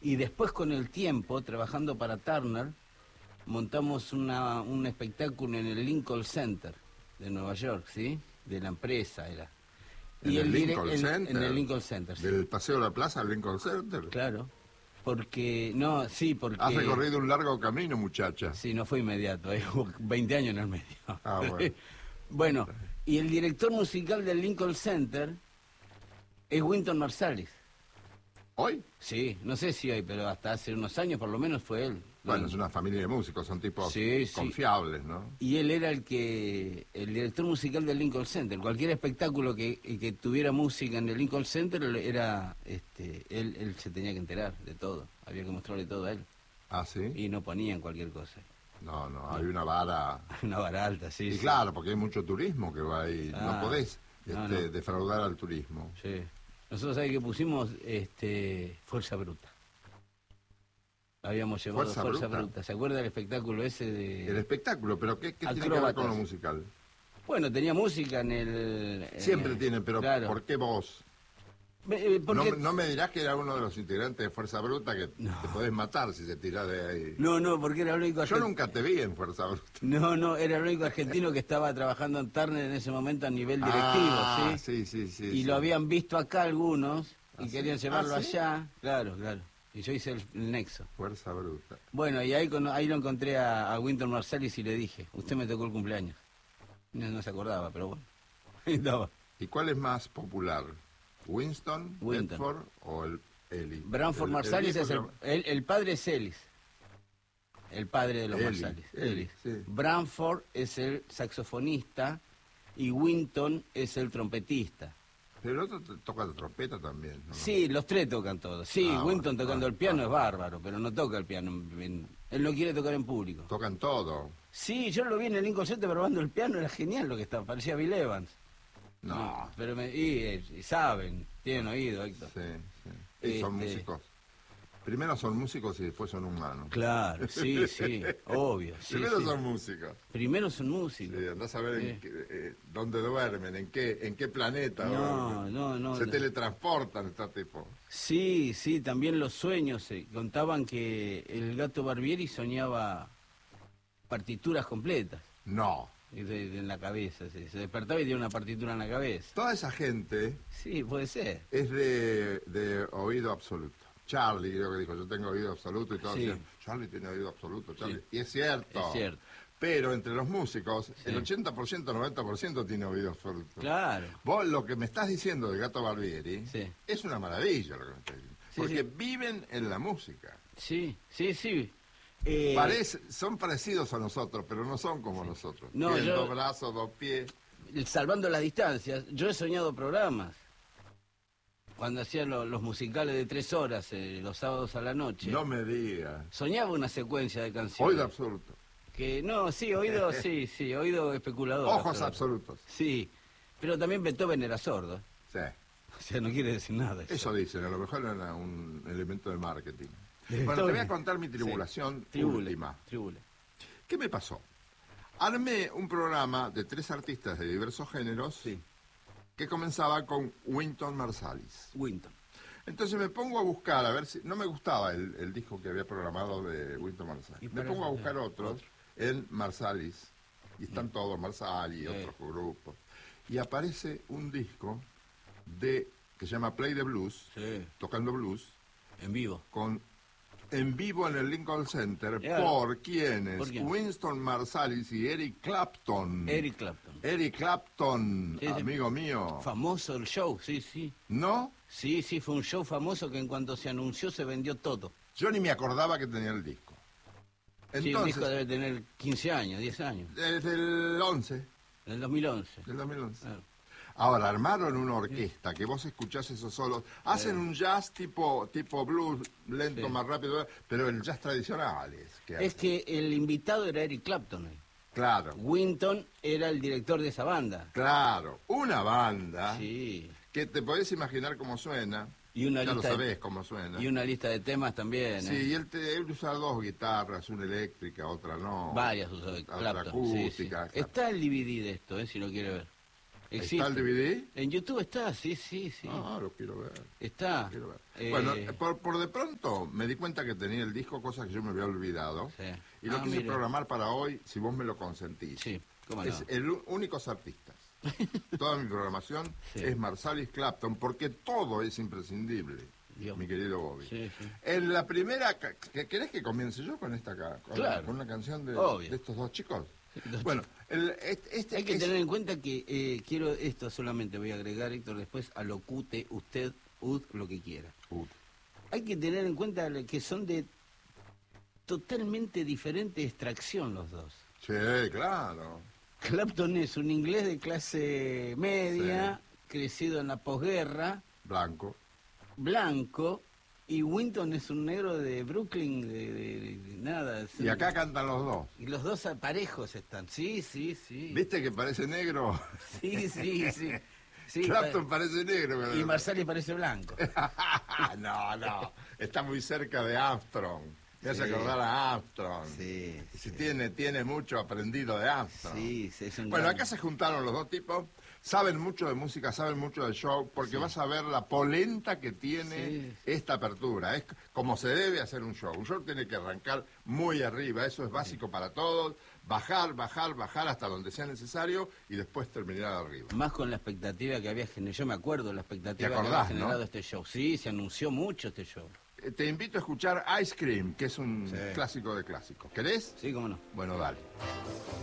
Y después con el tiempo, trabajando para Turner, montamos un espectáculo en el Lincoln Center de Nueva York, ¿sí? De la empresa era. ¿En el Lincoln Center? En el Lincoln Center, sí. ¿Del Paseo de la Plaza al Lincoln Center? Claro. Porque, porque... Has recorrido un largo camino, muchacha. Sí, no fue inmediato, hubo 20 años en el medio. Ah, bueno. Bueno, y el director musical del Lincoln Center es Wynton Marsalis. ¿Hoy? Sí, no sé si hoy, pero hasta hace unos años por lo menos fue él. Bueno, es una familia de músicos, son tipos sí, confiables, ¿no? Y él era el director musical del Lincoln Center. Cualquier espectáculo que tuviera música en el Lincoln Center era, él se tenía que enterar de todo. Había que mostrarle todo a él. Ah, ¿sí? Y no ponían cualquier cosa. No, hay una vara. Una vara alta, sí. Y claro, porque hay mucho turismo que va ahí. No podés defraudar al turismo. Sí. Nosotros, ¿sabes qué pusimos? Fuerza Bruta. Habíamos llevado Fuerza Bruta. ¿Se acuerda del espectáculo ese de...? El espectáculo, pero ¿qué tiene que ver con lo musical? Bueno, tenía música en el... Siempre tiene, pero claro. ¿por qué vos? Porque... No me dirás que era uno de los integrantes de Fuerza Bruta que te podés matar si se tirás de ahí. No, porque era el único Yo nunca te vi en Fuerza Bruta. No, era el único argentino que estaba trabajando en Turner en ese momento a nivel directivo, ¿sí? Sí. Y lo habían visto acá algunos y querían llevarlo ¿sí? allá. Claro. Y yo hice el nexo. Fuerza Bruta. Bueno, y ahí lo encontré a Wynton Marsalis y le dije, usted me tocó el cumpleaños. No se acordaba, pero bueno. ¿Y cuál es más popular? ¿Winston, Bedford o el Ellis? Branford Marsalis es el padre es Ellis. El padre de los Marsalis. Ellis. Sí. Branford es el saxofonista y Wynton es el trompetista. Pero el otro toca la trompeta también, ¿no? Sí, los tres tocan todo. Sí, Wynton tocando el piano es bárbaro, pero no toca el piano. Él no quiere tocar en público. Tocan todo. Sí, yo lo vi en el Lincoln Center probando el piano, era genial lo que estaba, parecía Bill Evans. No. Pero y saben, tienen oído, Héctor. Sí. Y son músicos. Primero son músicos y después son humanos. Claro, sí, obvio. Primero son músicos. Primero son músicos. Sí, andás a ver dónde duermen, en qué planeta duermen. No. Se teletransportan estos tipos. Sí, también los sueños. Contaban que el Gato Barbieri soñaba partituras completas. No. En la cabeza, sí. Se despertaba y tenía una partitura en la cabeza. Toda esa gente... Sí, puede ser. Es de oído absoluto. Charlie creo que dijo, yo tengo oído absoluto y todos decían, Charlie tiene oído absoluto, Charlie. Sí. Y es cierto. Es cierto. Pero entre los músicos, el 80%, 90% tiene oído absoluto. Claro. Vos lo que me estás diciendo del Gato Barbieri es una maravilla lo que me estás diciendo. Porque viven en la música. Sí. Son parecidos a nosotros, pero no son como nosotros. No, tienen dos brazos, dos pies. Salvando las distancias, yo he soñado programas. Cuando hacía los musicales de 3 horas, los sábados a la noche. No me digas. Soñaba una secuencia de canciones. Oído absoluto. Oído, oído especulador. Ojos absolutos. Sí, pero también Beethoven era sordo. Sí. O sea, no quiere decir nada. Eso dicen, a lo mejor era un elemento de marketing. Bueno, te voy a contar mi tribulación última. Tribule. ¿Qué me pasó? Armé un programa de 3 artistas de diversos géneros que comenzaba con Wynton Marsalis. Entonces me pongo a buscar, a ver si... No me gustaba el disco que había programado de Wynton Marsalis. Me pongo a buscar otros en Marsalis. Y están todos, Marsalis y otros grupos. Y aparece un disco que se llama Play the Blues, tocando blues. En vivo. En vivo en el Lincoln Center, ¿por quiénes? Wynton Marsalis y Eric Clapton. Eric Clapton, amigo mío. Famoso el show, sí. ¿No? Sí, fue un show famoso que en cuanto se anunció se vendió todo. Yo ni me acordaba que tenía el disco. Entonces, el disco debe tener 15 años, 10 años. Desde el 11. Del 2011. Del 2011. Claro. Ahora, armaron una orquesta que vos escuchás esos solos. Hacen un jazz tipo blues, lento, más rápido, pero el jazz tradicional es que el invitado era Eric Clapton. Claro. Wynton era el director de esa banda. Claro, una banda que te podés imaginar cómo suena. Y una ya lista lo sabés cómo suena. Y una lista de temas también. Sí, y él usa 2 guitarras, una eléctrica, otra no. Varias usa otra acústica. Está el DVD de esto, si lo quiere ver. Existe. ¿Está el DVD? En YouTube está, sí. Ah, lo quiero ver. Está. Lo quiero ver. Bueno, por de pronto me di cuenta que tenía el disco, cosa que yo me había olvidado. Sí. Y lo quise programar para hoy, si vos me lo consentís. Sí, cómo no. Es únicos artistas. Toda mi programación es Marsalis, Clapton, porque todo es imprescindible, Dios. Mi querido Bobby. Sí. En la primera... ¿Querés que comience yo con esta claro. con una canción de estos dos chicos? Bueno, hay que tener en cuenta que quiero esto solamente, voy a agregar, Héctor, después alocute usted, lo que quiera. Hay que tener en cuenta que son de totalmente diferente extracción los dos. Sí, claro. Clapton es un inglés de clase media, crecido en la posguerra. Blanco. Y Winton es un negro de Brooklyn, de nada. Y acá cantan los dos. Y los dos parejos están, sí. ¿Viste que parece negro? Sí. Clapton parece negro. Y Marsalis parece blanco. No, está muy cerca de Armstrong. Me hace acordar a Armstrong. Sí. Tiene mucho aprendido de Armstrong. Sí, es un Bueno, acá se juntaron los dos tipos. Saben mucho de música, saben mucho del show, porque vas a ver la polenta que tiene esta apertura. Es como se debe hacer un show. Un show tiene que arrancar muy arriba, eso es básico para todos. Bajar hasta donde sea necesario y después terminar arriba. Más con la expectativa que había generado, yo me acuerdo la expectativa que había generado este show. Sí, se anunció mucho este show. Te invito a escuchar Ice Cream, que es un clásico de clásicos. ¿Querés? Sí, cómo no. Bueno, dale.